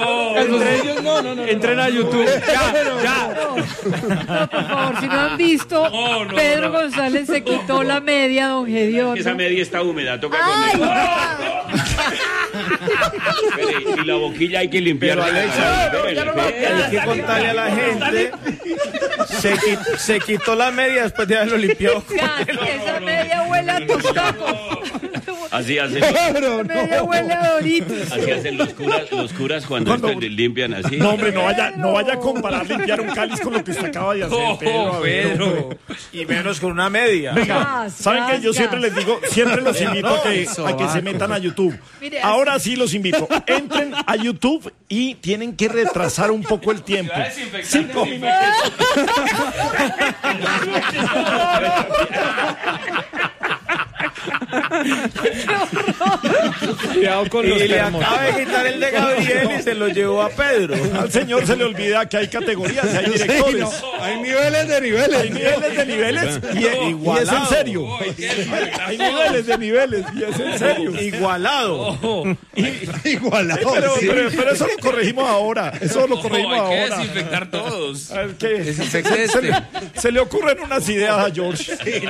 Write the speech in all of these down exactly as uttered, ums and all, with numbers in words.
No, entre ellos no, no, no. Entren a YouTube. Ya, ya. No, por favor, si no han visto, No, no, Pedro no. González se quitó la media, don Gediondo. Esa media está húmeda, toca ¡Ay! con Espere, y la boquilla hay que limpiarla. Pero, Alexa, Espere, espere. Hay que contarle a la gente. Se, qui- se quitó la media después de haberlo limpiado. Ya, esa media huele a tostacos. Así hacen, Esa media huele a Doritos. así hacen los curas, los curas cuando, Cuando- esto limpian así. No, hombre, no vaya, no vaya a comparar limpiar un cáliz con lo que usted acaba de hacer, Pedro. a ver, hombre. Y menos con una media. Venga, Gas, saben que gas, yo siempre gas. les digo, siempre los invito a que, a que se metan a YouTube. Mire, así- Ahora sí los invito. Entren a YouTube y tienen que retrasar un poco el tiempo. Cinco minutos. Cuidado con los y le acaba de quitar el de Gabriel y se lo llevó a Pedro. Al señor se le olvida que hay categorías, y hay directores. Hay niveles de niveles. Hay niveles de niveles y, y es en serio. Hay niveles de niveles y es en serio. Igualado. Igualado. Pero, sí. pero, pero eso lo corregimos ahora. Eso lo corregimos hay que ahora. desinfectar todos. A ver, ¿qué? Se, se le, se le ocurren unas ideas a George.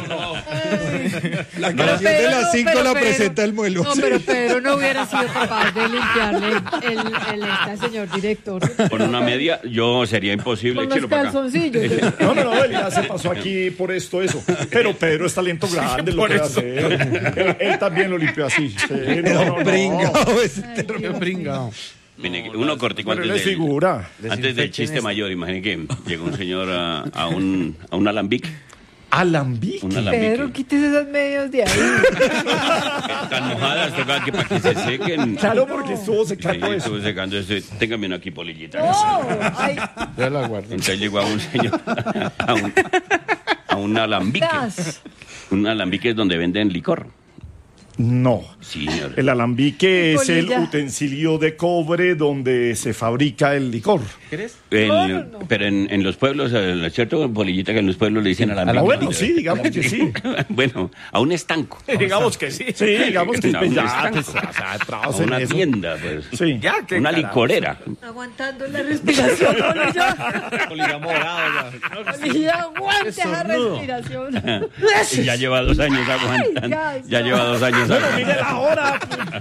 La Pero canción de Pedro las no, cinco pero la Pedro- presenta el muelo. No, pero Pedro no hubiera sido capaz de limpiarle el, el, el, al señor director. Con una media, yo sería imposible. Con los Échelo para acá. calzoncillos. No, no, no, él ya se pasó aquí por esto, eso. Pero Pedro es talento grande, lo puede hacer. Él, él también lo limpió así. Sí, no, no, no. Pringao, ese termo pringao. Mire, uno cortico Pero antes él es del, figura. antes del chiste mayor. Imagine que llegó un señor a, a un, a un alambique. Alambique. Un alambique. Pedro, quítese esas medias de ahí. Están mojadas, toca que para que se sequen. Claro, porque estuvo Sí, secando eso. estuve secando eso. Téngame una aquí, polillita. No, ay, Ya la guardo. Entonces llegó a un señor, a un, a un alambique. gas. Un alambique es donde venden licor. No. Sí, señor. El alambique es el Polilla. utensilio de cobre donde se fabrica el licor. El- No, no, no. Pero en, en los pueblos, eh, ¿cierto, polillita, que en los pueblos le dicen alambique? Ah, bueno, sí, digamos que sí. Bueno, a un estanco. Digamos que sí. Sí, digamos que No, pues, un ya, estanco. pues, o sea, A trabajo en una eso. tienda, pues. Sí. Ya, qué Una carajo. licorera. Aguantando la respiración, Polilla. Polilla, aguante esa respiración. Y ya lleva dos años aguantando. ya, Ya no. lleva dos años Bueno, aguantando. mire la hora.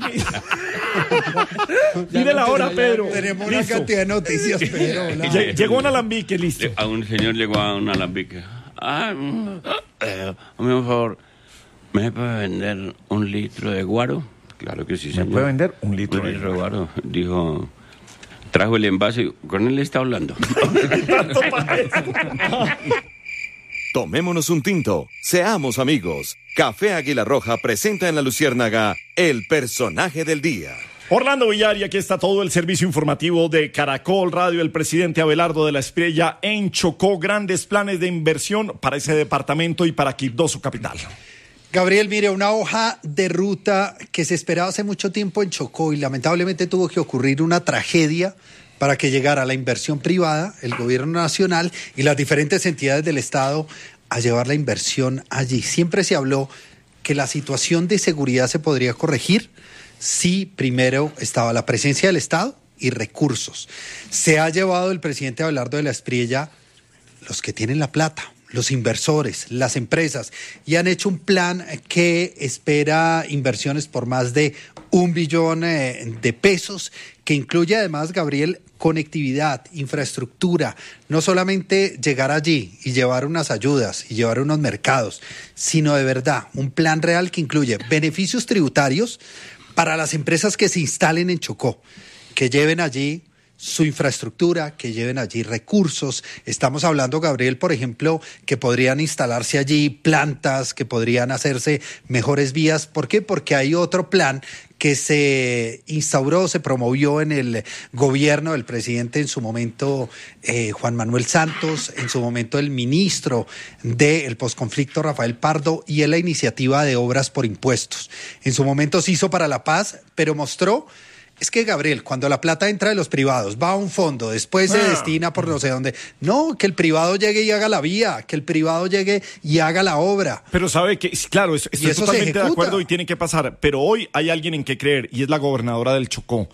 Mire la hora, Pedro. Tenemos una Listo. cantidad de noticias, pero hola. Lle- Llegó un alambique, listo. A un señor llegó a un alambique. Ah, mm, eh, hazme un favor. ¿Me puede vender un litro de guaro? Claro que sí, señor. puede vender un litro Un de litro de guaro. Dijo, trajo el envase. Con él está hablando. Tomémonos un tinto, seamos amigos. Café Águila Roja presenta en La Luciérnaga el personaje del día. Orlando Villar, y aquí está todo el servicio informativo de Caracol Radio. El presidente Abelardo de la Espriella en Chocó, grandes planes de inversión para ese departamento y para Quibdó, su capital. Gabriel, mire, una hoja de ruta que se esperaba hace mucho tiempo en Chocó y lamentablemente tuvo que ocurrir una tragedia para que llegara la inversión privada, el gobierno nacional y las diferentes entidades del Estado a llevar la inversión allí. Siempre se habló que la situación de seguridad se podría corregir si primero estaba la presencia del Estado y recursos. Se ha llevado el presidente Abelardo de la Espriella los que tienen la plata, los inversores, las empresas, y han hecho un plan que espera inversiones por más de un billón eh, de pesos, que incluye además, Gabriel, conectividad, infraestructura, no solamente llegar allí y llevar unas ayudas y llevar unos mercados, sino de verdad un plan real que incluye beneficios tributarios para las empresas que se instalen en Chocó, que lleven allí su infraestructura, que lleven allí recursos. Estamos hablando, Gabriel, por ejemplo, que podrían instalarse allí plantas, que podrían hacerse mejores vías. ¿Por qué? Porque hay otro plan que se instauró, se promovió en el gobierno del presidente en su momento, eh, Juan Manuel Santos, en su momento el ministro del posconflicto, Rafael Pardo, y es la iniciativa de obras por impuestos. En su momento se hizo para la paz, pero mostró... Es que, Gabriel, cuando la plata entra de los privados, va a un fondo, después se Ah. destina por no sé dónde. No, que el privado llegue y haga la vía, que el privado llegue y haga la obra. Pero sabe que, claro, estoy Y eso se totalmente de ejecuta. acuerdo y tiene que pasar. Pero hoy hay alguien en que creer y es la gobernadora del Chocó.